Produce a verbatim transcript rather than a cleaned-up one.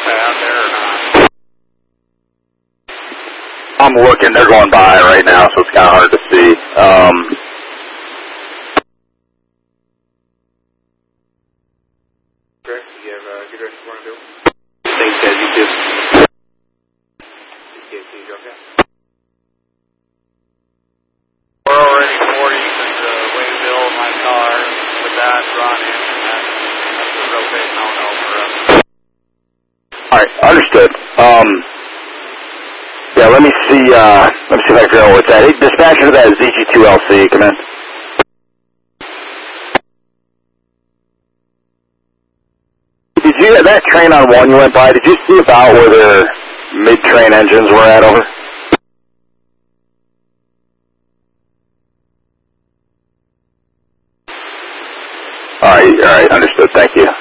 out there or not? I'm looking. They're going by right now, so it's kind of hard to see. Um, Chris, you have a good rest of the morning, Bill? Thanks, guys. You too. C K C, drop down. We're already forty since the way Bill in my car with that running, and that's, that's a real big no-no for us. All right, understood. Um, yeah, let me see. Uh, let me see if I can figure out what's that. Hey, dispatcher to that is Z G two L C. Come in. Did you that train on one you went by? Did you see about where their mid-train engines were at over? All right, all right, understood. Thank you.